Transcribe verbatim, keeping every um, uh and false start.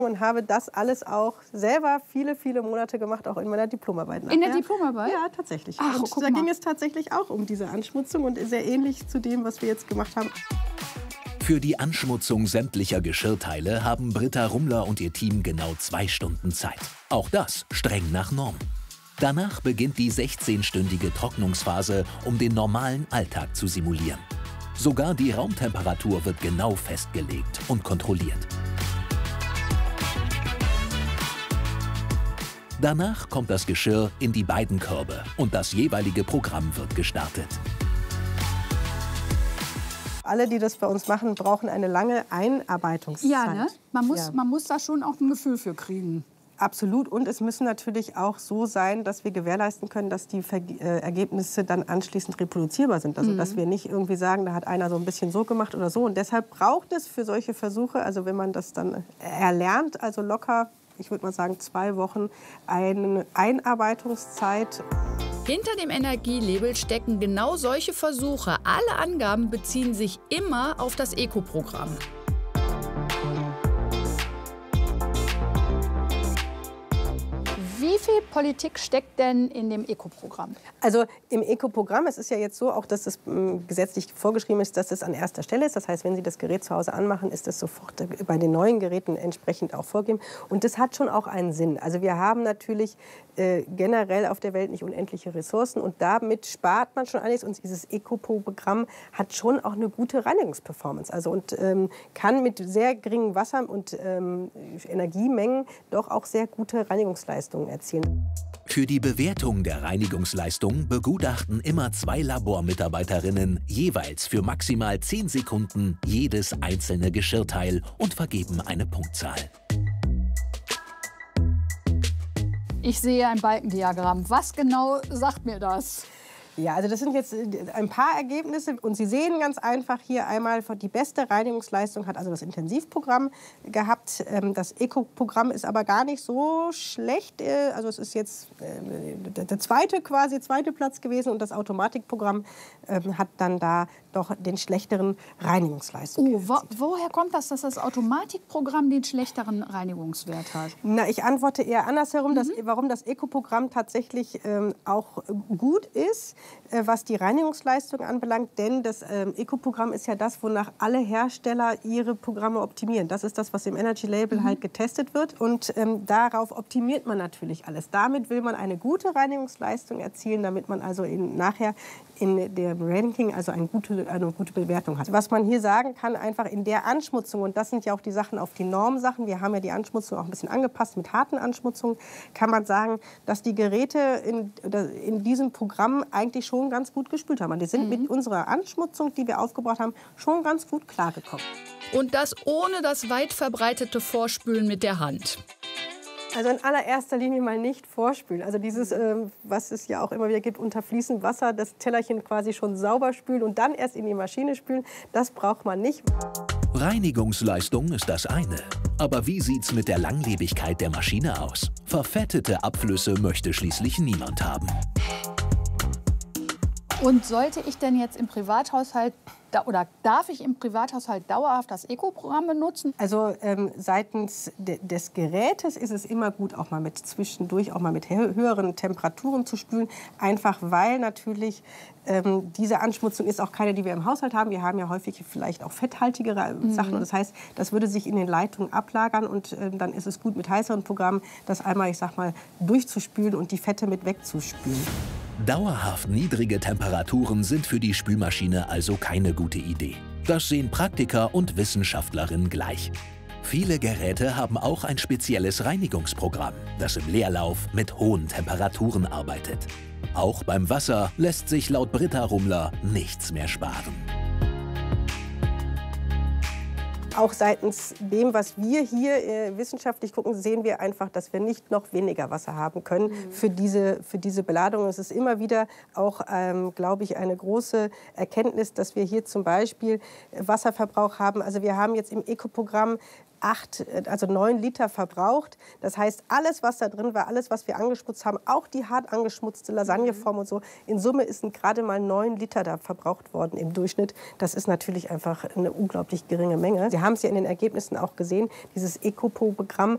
Und habe das alles auch selber viele, viele Monate gemacht, auch in meiner Diplomarbeit. In der Diplomarbeit? Ja, tatsächlich. Ach, und guck da mal. ging es tatsächlich auch um diese Anschmutzung und sehr ähnlich zu dem, was wir jetzt gemacht haben. Für die Anschmutzung sämtlicher Geschirrteile haben Britta Rummler und ihr Team genau zwei Stunden Zeit. Auch das streng nach Norm. Danach beginnt die sechzehnstündige Trocknungsphase, um den normalen Alltag zu simulieren. Sogar die Raumtemperatur wird genau festgelegt und kontrolliert. Danach kommt das Geschirr in die beiden Körbe und das jeweilige Programm wird gestartet. Alle, die das bei uns machen, brauchen eine lange Einarbeitungszeit. Ja, ne? Man muss, Ja. man muss da schon auch ein Gefühl für kriegen. Absolut. Und es müssen natürlich auch so sein, dass wir gewährleisten können, dass die Verge äh, Ergebnisse dann anschließend reproduzierbar sind. Also, Mhm. dass wir nicht irgendwie sagen, da hat einer so ein bisschen so gemacht oder so. Und deshalb braucht es für solche Versuche, also wenn man das dann erlernt, also locker, ich würde mal sagen, zwei Wochen, eine Einarbeitungszeit. Hinter dem Energielabel stecken genau solche Versuche. Alle Angaben beziehen sich immer auf das Eco-Programm. Wie viel Politik steckt denn in dem Eco-Programm? Also im Eco-Programm, es ist ja jetzt so, auch dass es ähm, gesetzlich vorgeschrieben ist, dass es an erster Stelle ist. Das heißt, wenn Sie das Gerät zu Hause anmachen, ist das sofort bei den neuen Geräten entsprechend auch vorgegeben. Und das hat schon auch einen Sinn. Also wir haben natürlich äh, generell auf der Welt nicht unendliche Ressourcen und damit spart man schon einiges. Und dieses Eco-Programm hat schon auch eine gute Reinigungsperformance. Also und ähm, kann mit sehr geringem Wasser und ähm, Energiemengen doch auch sehr gute Reinigungsleistungen erzielen. Für die Bewertung der Reinigungsleistung begutachten immer zwei Labormitarbeiterinnen jeweils für maximal zehn Sekunden jedes einzelne Geschirrteil und vergeben eine Punktzahl. Ich sehe ein Balkendiagramm. Was genau sagt mir das? Ja, also das sind jetzt ein paar Ergebnisse und Sie sehen ganz einfach hier einmal, die beste Reinigungsleistung hat also das Intensivprogramm gehabt. Das Eco-Programm ist aber gar nicht so schlecht. Also es ist jetzt der zweite quasi, zweite Platz gewesen und das Automatikprogramm hat dann da doch den schlechteren Reinigungsleistung. Oh, wo, woher kommt das, dass das Automatikprogramm den schlechteren Reinigungswert hat? Na, ich antworte eher andersherum, Mhm. dass, warum das Eco-Programm tatsächlich ähm, auch gut ist, äh, was die Reinigungsleistung anbelangt. Denn das ähm, Eco-Programm ist ja das, wonach alle Hersteller ihre Programme optimieren. Das ist das, was im Energy Label Mhm. halt getestet wird. Und ähm, darauf optimiert man natürlich alles. Damit will man eine gute Reinigungsleistung erzielen, damit man also in, nachher in dem Ranking also eine gute, eine gute Bewertung hat. Was man hier sagen kann, einfach in der Anschmutzung, und das sind ja auch die Sachen auf die Normsachen, wir haben ja die Anschmutzung auch ein bisschen angepasst mit harten Anschmutzungen, kann man sagen, dass die Geräte in, in diesem Programm eigentlich schon ganz gut gespült haben. Und die sind Mhm. mit unserer Anschmutzung, die wir aufgebracht haben, schon ganz gut klargekommen. Und das ohne das weit verbreitete Vorspülen mit der Hand. Also in allererster Linie mal nicht vorspülen. Also dieses, ähm, was es ja auch immer wieder gibt, unter fließendem Wasser, das Tellerchen quasi schon sauber spülen und dann erst in die Maschine spülen, das braucht man nicht. Reinigungsleistung ist das eine. Aber wie sieht's mit der Langlebigkeit der Maschine aus? Verfettete Abflüsse möchte schließlich niemand haben. Und sollte ich denn jetzt im Privathaushalt da, oder darf ich im Privathaushalt dauerhaft das Eco-Programm benutzen? Also ähm, seitens de des Gerätes ist es immer gut, auch mal mit zwischendurch auch mal mit hö höheren Temperaturen zu spülen, einfach weil natürlich ähm, diese Anschmutzung ist auch keine, die wir im Haushalt haben. Wir haben ja häufig vielleicht auch fetthaltigere Mhm. Sachen. Und das heißt, das würde sich in den Leitungen ablagern und ähm, dann ist es gut mit heißeren Programmen, das einmal, ich sag mal, durchzuspülen und die Fette mit wegzuspülen. Dauerhaft niedrige Temperaturen sind für die Spülmaschine also keine gute Idee. Das sehen Praktiker und Wissenschaftlerinnen gleich. Viele Geräte haben auch ein spezielles Reinigungsprogramm, das im Leerlauf mit hohen Temperaturen arbeitet. Auch beim Wasser lässt sich laut Britta Rummler nichts mehr sparen. Auch seitens dem, was wir hier äh, wissenschaftlich gucken, sehen wir einfach, dass wir nicht noch weniger Wasser haben können mhm. für, diese, für diese Beladung. Es ist immer wieder auch, ähm, glaube ich, eine große Erkenntnis, dass wir hier zum Beispiel Wasserverbrauch haben. Also wir haben jetzt im Eco-Programm acht, also neun Liter verbraucht. Das heißt, alles, was da drin war, alles, was wir angeschmutzt haben, auch die hart angeschmutzte Lasagneform und so, in Summe sind gerade mal neun Liter da verbraucht worden im Durchschnitt. Das ist natürlich einfach eine unglaublich geringe Menge. Sie haben es ja in den Ergebnissen auch gesehen, dieses Eco-Programm